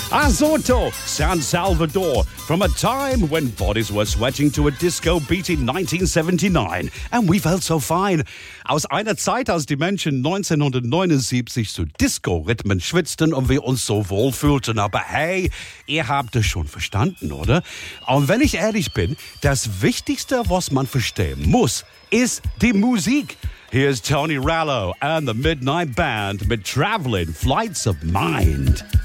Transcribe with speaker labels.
Speaker 1: Azoto, San Salvador, from a time when bodies were sweating to a disco beat in 1979 and we felt so fine. Aus einer Zeit, als die Menschen 1979 zu Disco-Rhythmen schwitzten und wir uns so wohl fühlten. Aber hey, ihr habt es schon verstanden, oder? Und wenn ich ehrlich bin, das Wichtigste, was man verstehen muss, ist die Musik. Here's Tony Rallo and the Midnight Band mit Traveling Flights of Mind.